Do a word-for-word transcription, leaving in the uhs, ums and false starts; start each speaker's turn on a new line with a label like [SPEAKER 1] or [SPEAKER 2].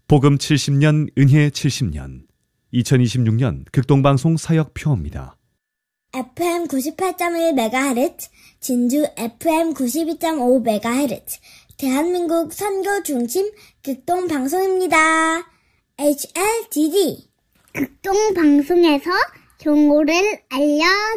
[SPEAKER 1] 복음 칠십 년, 은혜 칠십 년, 이천이십육 년 극동방송 사역표입니다.
[SPEAKER 2] 에프엠 구십팔 점 일 메가헤르츠, 진주 에프엠 구십이 점 오 메가헤르츠, 대한민국 선교 중심 극동방송입니다. 에이치엘디디
[SPEAKER 3] 극동방송에서 정보를 알려드립니다.